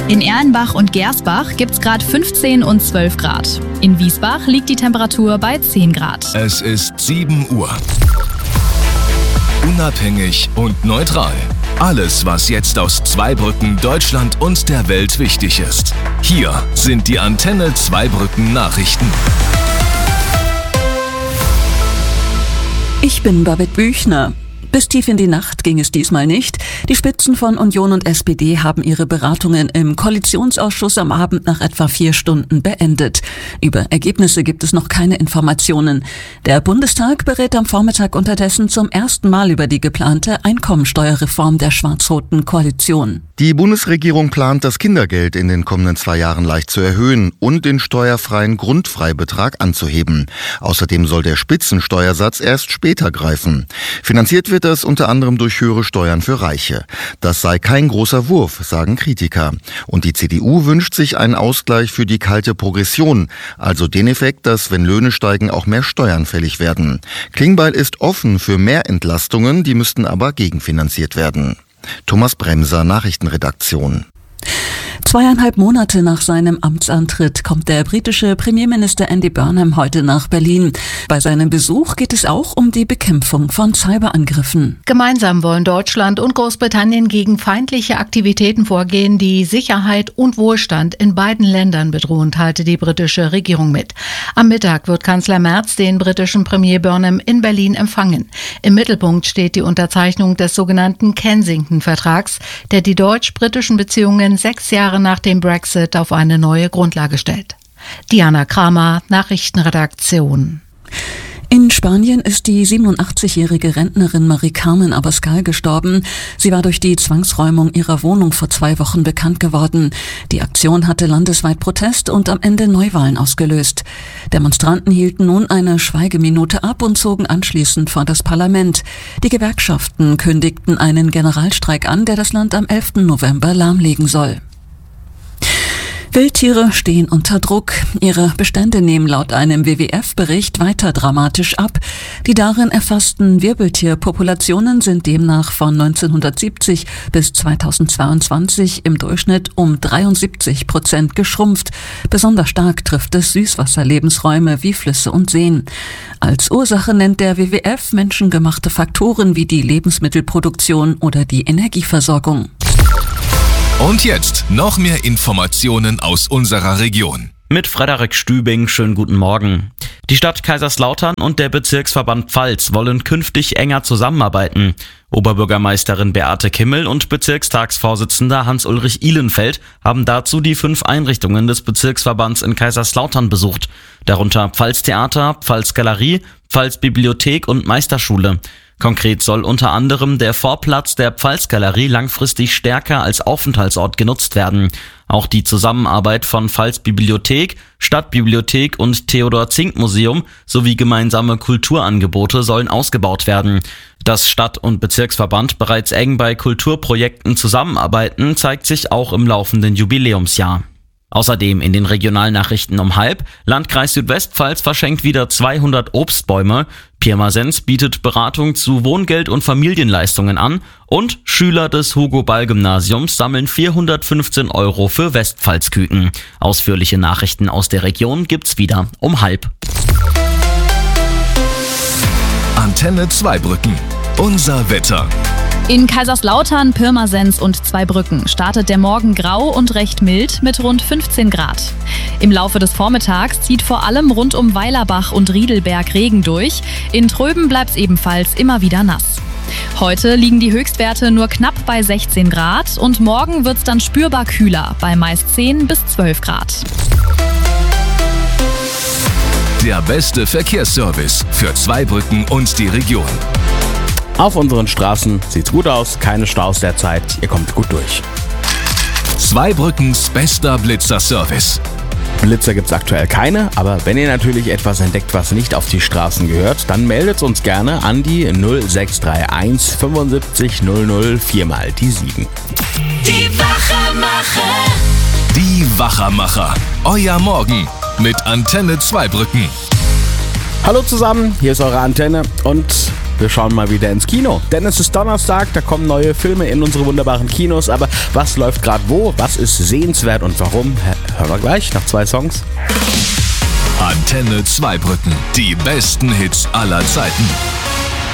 In Erlenbach und Gersbach gibt's gerade 15 und 12 Grad. In Wiesbach liegt die Temperatur bei 10 Grad. Es ist 7 Uhr. Unabhängig und neutral. Alles, was jetzt aus Zweibrücken, Deutschland und der Welt wichtig ist. Hier sind die Antenne Zweibrücken Nachrichten. Ich bin Babette Büchner. Bis tief in die Nacht ging es diesmal nicht. Die Spitzen von Union und SPD haben ihre Beratungen im Koalitionsausschuss am Abend nach etwa 4 Stunden beendet. Über Ergebnisse gibt es noch keine Informationen. Der Bundestag berät am Vormittag unterdessen zum ersten Mal über die geplante Einkommensteuerreform der schwarz-roten Koalition. Die Bundesregierung plant, das Kindergeld in den kommenden 2 Jahren leicht zu erhöhen und den steuerfreien Grundfreibetrag anzuheben. Außerdem soll der Spitzensteuersatz erst später greifen. Finanziert wird das unter anderem durch höhere Steuern für Reiche. Das sei kein großer Wurf, sagen Kritiker. Und die CDU wünscht sich einen Ausgleich für die kalte Progression, also den Effekt, dass, wenn Löhne steigen, auch mehr Steuern fällig werden. Klingbeil ist offen für mehr Entlastungen, die müssten aber gegenfinanziert werden. Thomas Bremser, Nachrichtenredaktion. 2,5 Monate nach seinem Amtsantritt kommt der britische Premierminister Andy Burnham heute nach Berlin. Bei seinem Besuch geht es auch um die Bekämpfung von Cyberangriffen. Gemeinsam wollen Deutschland und Großbritannien gegen feindliche Aktivitäten vorgehen, die Sicherheit und Wohlstand in beiden Ländern bedrohen, teilte die britische Regierung mit. Am Mittag wird Kanzler Merz den britischen Premier Burnham in Berlin empfangen. Im Mittelpunkt steht die Unterzeichnung des sogenannten Kensington-Vertrags, der die deutsch-britischen Beziehungen 6 Jahre nach dem Brexit auf eine neue Grundlage stellt. Diana Kramer, Nachrichtenredaktion. In Spanien ist die 87-jährige Rentnerin Mari-Carmen Abascal gestorben. Sie war durch die Zwangsräumung ihrer Wohnung vor 2 Wochen bekannt geworden. Die Aktion hatte landesweit Protest und am Ende Neuwahlen ausgelöst. Demonstranten hielten nun eine Schweigeminute ab und zogen anschließend vor das Parlament. Die Gewerkschaften kündigten einen Generalstreik an, der das Land am 11. November lahmlegen soll. Wildtiere stehen unter Druck. Ihre Bestände nehmen laut einem WWF-Bericht weiter dramatisch ab. Die darin erfassten Wirbeltierpopulationen sind demnach von 1970 bis 2022 im Durchschnitt um 73% geschrumpft. Besonders stark trifft es Süßwasserlebensräume wie Flüsse und Seen. Als Ursache nennt der WWF menschengemachte Faktoren wie die Lebensmittelproduktion oder die Energieversorgung. Und jetzt noch mehr Informationen aus unserer Region. Mit Frederik Stübing, schönen guten Morgen. Die Stadt Kaiserslautern und der Bezirksverband Pfalz wollen künftig enger zusammenarbeiten. Oberbürgermeisterin Beate Kimmel und Bezirkstagsvorsitzender Hans-Ulrich Ihlenfeld haben dazu die 5 Einrichtungen des Bezirksverbands in Kaiserslautern besucht. Darunter Pfalztheater, Pfalzgalerie, Pfalzbibliothek und Meisterschule. Konkret soll unter anderem der Vorplatz der Pfalzgalerie langfristig stärker als Aufenthaltsort genutzt werden. Auch die Zusammenarbeit von Pfalzbibliothek, Stadtbibliothek und Theodor-Zink-Museum sowie gemeinsame Kulturangebote sollen ausgebaut werden. Dass Stadt- und Bezirksverband bereits eng bei Kulturprojekten zusammenarbeiten, zeigt sich auch im laufenden Jubiläumsjahr. Außerdem in den Regionalnachrichten um 12:30: Landkreis Südwestpfalz verschenkt wieder 200 Obstbäume, Pirmasens bietet Beratung zu Wohngeld- und Familienleistungen an und Schüler des Hugo-Ball-Gymnasiums sammeln 415 € für Westpfalzküken. Ausführliche Nachrichten aus der Region gibt's wieder um 12:30. Antenne Zweibrücken. Unser Wetter. In Kaiserslautern, Pirmasens und Zweibrücken startet der Morgen grau und recht mild mit rund 15 Grad. Im Laufe des Vormittags zieht vor allem rund um Weilerbach und Riedelberg Regen durch. In Tröben bleibt es ebenfalls immer wieder nass. Heute liegen die Höchstwerte nur knapp bei 16 Grad und morgen wird es dann spürbar kühler, bei meist 10 bis 12 Grad. Der beste Verkehrsservice für Zweibrücken und die Region. Auf unseren Straßen sieht's gut aus, keine Staus derzeit, ihr kommt gut durch. Zweibrückens bester Blitzer-Service. Blitzer gibt's aktuell keine, aber wenn ihr natürlich etwas entdeckt, was nicht auf die Straßen gehört, dann meldet uns gerne an die 0631 75 00 4 die 7. Die Wachermacher. Die Wachermacher. Euer Morgen mit Antenne Zweibrücken. Hallo zusammen, hier ist eure Antenne und wir schauen mal wieder ins Kino. Denn es ist Donnerstag, da kommen neue Filme in unsere wunderbaren Kinos. Aber was läuft gerade wo? Was ist sehenswert und warum? Hören wir gleich nach 2 Songs. Antenne Zweibrücken. Die besten Hits aller Zeiten.